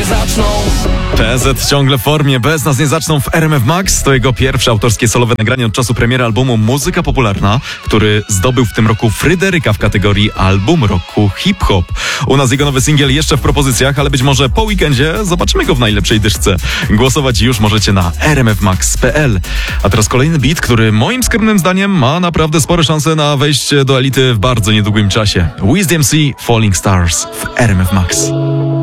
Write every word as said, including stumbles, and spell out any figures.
zaczną. P Z ciągle w formie, bez nas nie zaczną w R M F Max. To jego pierwsze autorskie solowe nagranie od czasu premiery albumu Muzyka Popularna, który zdobył w tym roku Fryderyka w kategorii Album Roku Hip-Hop. U nas jego nowy singiel jeszcze w propozycjach, ale być może po weekendzie zobaczymy go w najlepszej dyszce. Głosować już możecie na r m f max kropka p l. A teraz kolejny beat, który moim skromnym zdaniem ma naprawdę spore szanse na wejście do elity w bardzo niedługim czasie. Wiz D M C, Falling Stars w R M F Max.